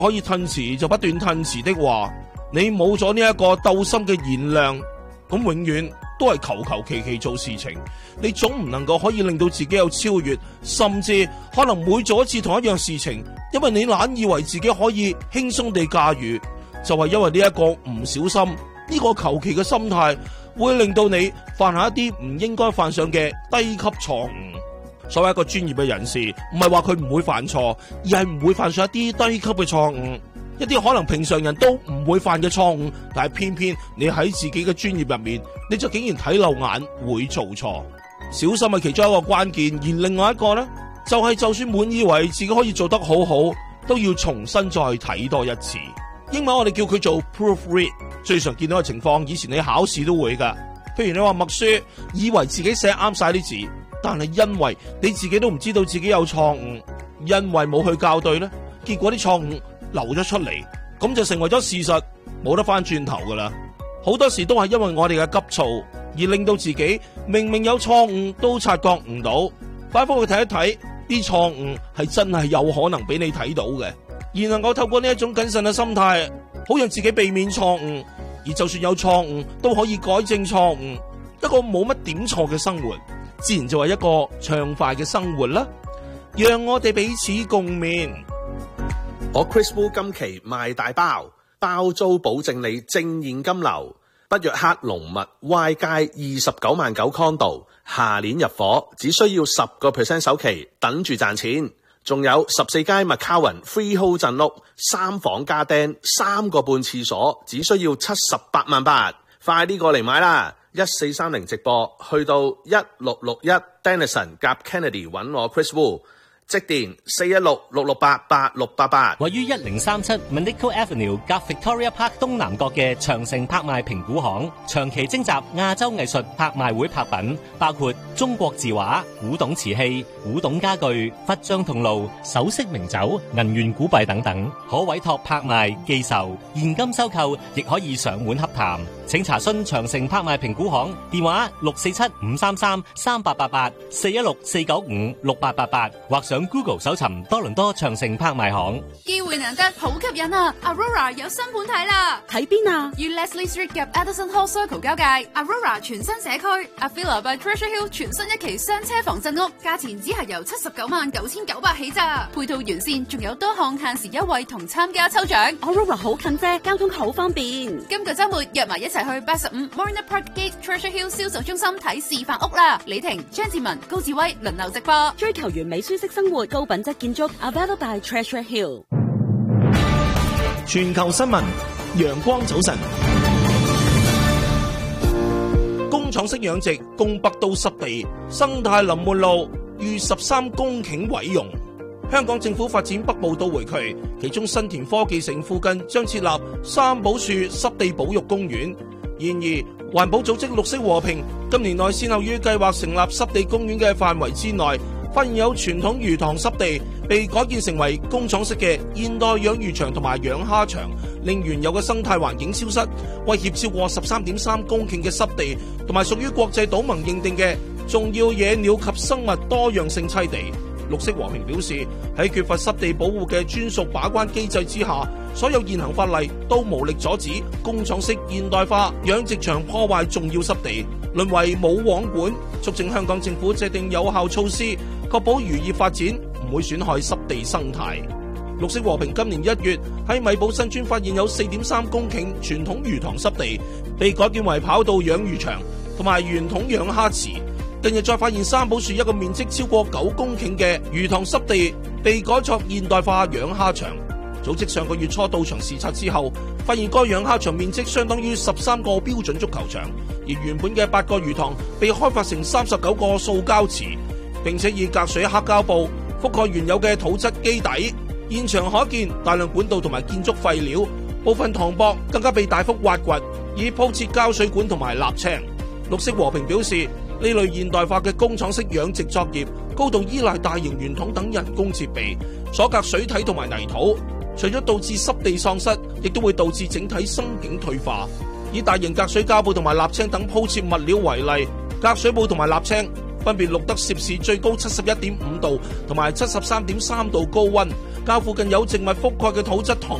可以褪遲就不斷褪遲的話，你冇咗呢一個鬥心嘅燃亮，咁永遠都係求求其其做事情。你總唔能夠可以令到自己有超越，甚至可能每做一次同一樣事情，因為你懶以為自己可以輕鬆地駕馭，就係因為呢一個唔小心，呢個求其嘅心態會令到你犯下一啲唔應該犯上嘅低級錯誤。所謂一個專業嘅人士，唔係話佢唔會犯錯，而係唔會犯上一啲低級嘅錯誤，一啲可能平常人都唔會犯嘅錯誤，但係偏偏你喺自己嘅專業入面，你就竟然睇漏眼會做錯。小心係其中一個關鍵，而另外一個呢，就係就算滿以為自己可以做得好好，都要重新再睇多一次。英文我哋叫佢做 proofread， 最常見到嘅情況，以前你考試都會噶。譬如你話默書，以為自己寫啱晒啲字，但係因為你自己都唔知道自己有錯誤，因為冇去校對呢，結果啲錯誤流咗出嚟，咁就成為咗事實，冇得翻轉頭噶啦。好多時都係因為我哋嘅急躁，而令到自己明明有錯誤都察覺唔到，反覆去睇一睇，啲錯誤係真係有可能俾你睇到嘅，而能夠透過呢一種謹慎嘅心態，好讓自己避免錯誤，而就算有錯誤都可以改正錯誤，一個冇乜點錯嘅生活，自然就係一個暢快嘅生活啦。讓我哋彼此共勉。 我 Chris Wu 今期賣大包，包租保證你正現金流。北約克龍脈 Y 街29萬9 condo， 下年入伙，只需要 10% 首期，等住賺錢。仲有14街麥卡雲 freehold 鎮屋，3房加釘，3個半廁所，只需要78萬8，快啲過嚟買啦！1430直播去到1661 Denison 夾 Kennedy 揾我 Chris Wu。即電416-668-8688， 位於1037 Manico Avenue 夾 Victoria Park 東南角嘅長城拍賣評估行，長期徵集亞洲藝術拍賣會拍品，包括中國字畫、古董瓷器、古董家具、佛像銅爐、首飾名酒、銀元古幣等等，可委託拍賣、寄售、現金收購，亦可以上門洽談。請查詢長城拍賣評估行電話647-533-3888 416-495-6888，或上Google 搜尋多倫多長城拍賣行。 機會難得，好吸引啊 ！Aurora 有新盤睇啦， 喺邊啊？ 於 Leslie Street 夾 Addison Hall Circle 交界 ，Aurora 全新社區 ，Avila by Treasure Hill 全新一期雙車房鎮屋，價錢只係由799900起咋，配套完善，仲有多項限時優惠同參加抽獎。 Aurora 好近啫，交通好方便。 今個週末約埋一齊去85 Marina Park Gate Treasure Hill 銷售中心睇示範屋啦！李婷、張志文、高志威輪流直播， 追求完美舒適生活，高品質建築 ，Avila by Treasure Hill。 全球新聞，陽光早晨。工廠式養殖，東北都濕地，生態林門路逾13公頃毀容。香港政府發展北部都會區，其中新田科技城附近將設立三寶樹濕地保育公園。然而，環保組織綠色和平今年內先後於計劃成立濕地公園嘅範圍之內，發現有傳統魚塘濕地被改建成為工廠式嘅現代養魚場同埋養蝦場，令原有嘅生態環境消失，威脅超過13.3公頃嘅濕地，同埋屬於國際島盟認定嘅重要野鳥及生物多樣性棲地。綠色和平表示，喺缺乏濕地保護嘅專屬把關機制之下，所有現行法例都無力阻止工廠式現代化養殖場破壞重要濕地，淪為冇網管，促請香港政府制定有效措施，確保漁業發展唔會損害濕地生態。綠色和平今年1月喺米埔新村發現有4.3公頃傳統魚塘濕地被改建為跑道養魚場同埋圓筒養蝦池。近日再發現三寶樹一個面積超過9公頃嘅魚塘濕地被改作現代化養蝦場。組織上個月初到場視察之後，發現該養蝦場面積相當於13個標準足球場，而原本嘅8個魚塘被開發成39個塑膠池，並且以隔水黑膠布覆蓋原有嘅土質基底。現場可見大量管道同埋建築廢料，部分塘壆更加被大幅挖掘，以鋪設膠水管同埋瀝青。綠色和平表示，呢類現代化嘅工廠式養殖作業高度依賴大型圓筒等人工設備，阻隔水體同埋泥土，除咗導致濕地喪失，亦都會導致整體生境退化。以大型隔水膠布同埋瀝青等鋪設物料為例，隔水布同埋瀝青分別錄得攝氏最高71.5度同埋73.3度高溫，隔較附近有植物覆蓋嘅土質